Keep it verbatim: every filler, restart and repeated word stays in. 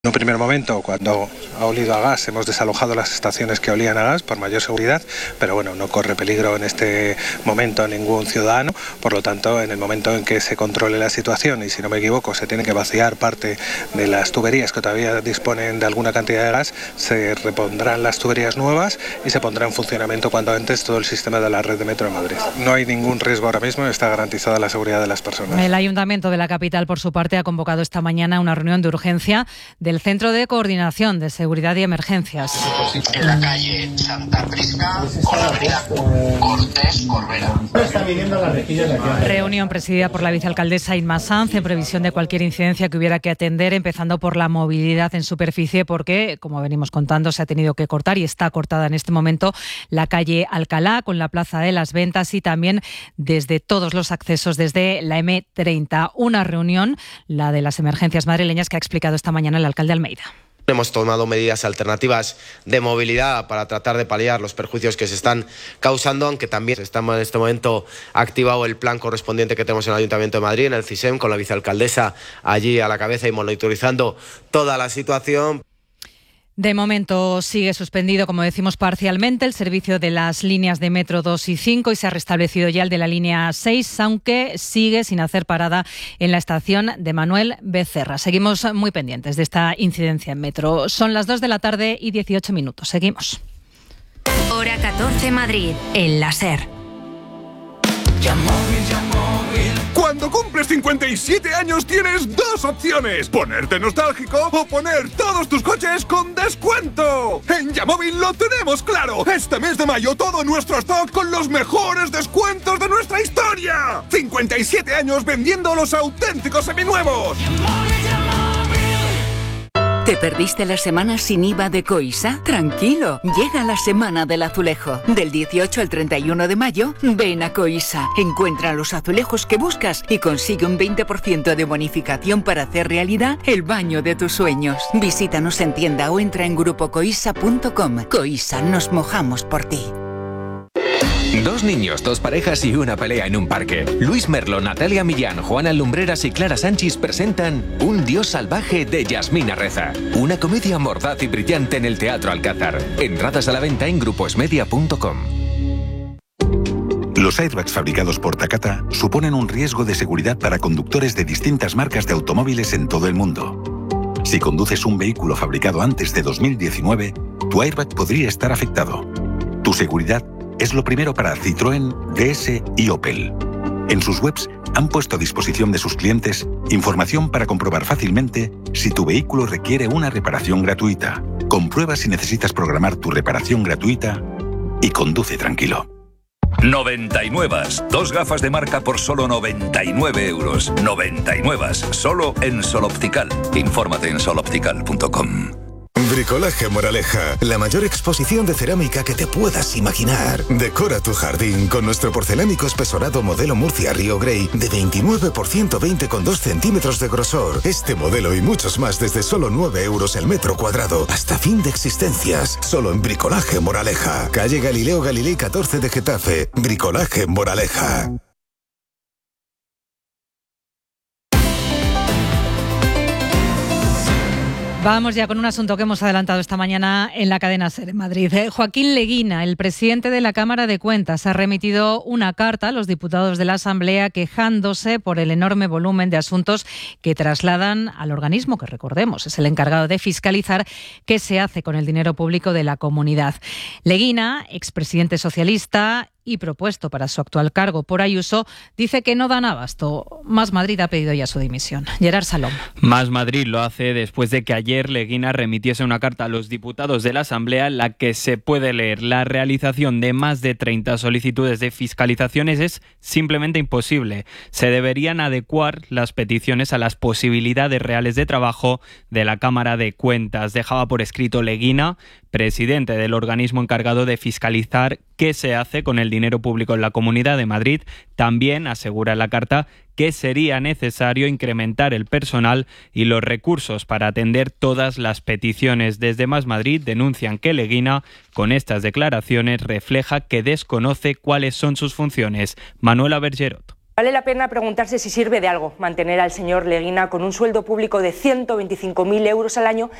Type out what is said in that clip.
En un primer momento, cuando ha olido a gas, hemos desalojado las estaciones que olían a gas por mayor seguridad, pero bueno, no corre peligro en este momento ningún ciudadano. Por lo tanto, en el momento en que se controle la situación, y si no me equivoco, se tiene que vaciar parte de las tuberías que todavía disponen de alguna cantidad de gas, se repondrán las tuberías nuevas y se pondrá en funcionamiento cuanto antes todo el sistema de la red de metro de Madrid. No hay ningún riesgo ahora mismo, está garantizada la seguridad de las personas. El Ayuntamiento de la capital, por su parte, ha convocado esta mañana una reunión de urgencia de del Centro de Coordinación de Seguridad y Emergencias. En la calle Santa Prisca con la avenida Cortés Corbera. Reunión presidida por la vicealcaldesa Inma Sanz en previsión de cualquier incidencia que hubiera que atender, empezando por la movilidad en superficie, porque, como venimos contando, se ha tenido que cortar y está cortada en este momento la calle Alcalá con la Plaza de las Ventas y también desde todos los accesos desde la eme treinta. Una reunión, la de las emergencias madrileñas, que ha explicado esta mañana el alcalde de Almeida. Hemos tomado medidas alternativas de movilidad para tratar de paliar los perjuicios que se están causando, aunque también estamos en este momento activado el plan correspondiente que tenemos en el Ayuntamiento de Madrid, en el CISEM, con la vicealcaldesa allí a la cabeza y monitorizando toda la situación. De momento sigue suspendido, como decimos, parcialmente el servicio de las líneas de metro dos y cinco y se ha restablecido ya el de la línea seis, aunque sigue sin hacer parada en la estación de Manuel Becerra. Seguimos muy pendientes de esta incidencia en metro. Son las dos de la tarde y dieciocho minutos. Seguimos. Hora catorce Madrid, el láser. Cuando cumples cincuenta y siete años tienes dos opciones: ponerte nostálgico o poner todos tus coches con descuento. En Yamóvil lo tenemos claro. Este mes de mayo todo nuestro stock con los mejores descuentos de nuestra historia. cincuenta y siete años vendiendo los auténticos seminuevos. ¿Te perdiste la semana sin I V A de Coisa? Tranquilo, llega la semana del azulejo. Del dieciocho al treinta y uno de mayo, ven a Coisa. Encuentra los azulejos que buscas y consigue un veinte por ciento de bonificación para hacer realidad el baño de tus sueños. Visítanos en tienda o entra en grupo coisa punto com. Coisa, nos mojamos por ti. Dos niños, dos parejas y una pelea en un parque. Luis Merlo, Natalia Millán, Juana Lumbreras y Clara Sánchez presentan Un Dios salvaje de Yasmina Reza. Una comedia mordaz y brillante en el Teatro Alcázar. Entradas a la venta en grupo esmedia punto com. Los airbags fabricados por Takata suponen un riesgo de seguridad para conductores de distintas marcas de automóviles en todo el mundo. Si conduces un vehículo fabricado antes de dos mil diecinueve, tu airbag podría estar afectado. Tu seguridad es lo primero para Citroën, D S y Opel. En sus webs han puesto a disposición de sus clientes información para comprobar fácilmente si tu vehículo requiere una reparación gratuita. Comprueba si necesitas programar tu reparación gratuita y conduce tranquilo. noventa y nueve. Dos gafas de marca por solo noventa y nueve euros. noventa y nueve. Solo en Sol Optical. Infórmate en sol optical punto com. Bricolaje Moraleja, la mayor exposición de cerámica que te puedas imaginar. Decora tu jardín con nuestro porcelánico espesorado modelo Murcia Río Grey de veintinueve por ciento veinte con dos centímetros de grosor. Este modelo y muchos más desde solo nueve euros el metro cuadrado. Hasta fin de existencias. Solo en Bricolaje Moraleja. Calle Galileo Galilei catorce de Getafe. Bricolaje Moraleja. Vamos ya con un asunto que hemos adelantado esta mañana en la cadena SER en Madrid. Joaquín Leguina, el presidente de la Cámara de Cuentas, ha remitido una carta a los diputados de la Asamblea quejándose por el enorme volumen de asuntos que trasladan al organismo, que recordemos es el encargado de fiscalizar qué se hace con el dinero público de la comunidad. Leguina, expresidente socialista y propuesto para su actual cargo por Ayuso, dice que no dan abasto. Más Madrid ha pedido ya su dimisión. Gerard Salom. Más Madrid lo hace después de que ayer Leguina remitiese una carta a los diputados de la Asamblea en la que se puede leer: la realización de más de treinta solicitudes de fiscalizaciones es simplemente imposible. Se deberían adecuar las peticiones a las posibilidades reales de trabajo de la Cámara de Cuentas. Dejaba por escrito Leguina, presidente del organismo encargado de fiscalizar qué se hace con el dinero público en la Comunidad de Madrid. También asegura en la carta que sería necesario incrementar el personal y los recursos para atender todas las peticiones. Desde Más Madrid denuncian que Leguina, con estas declaraciones, refleja que desconoce cuáles son sus funciones. Manuela Bergerot. Vale la pena preguntarse si sirve de algo mantener al señor Leguina con un sueldo público de ciento veinticinco mil euros al año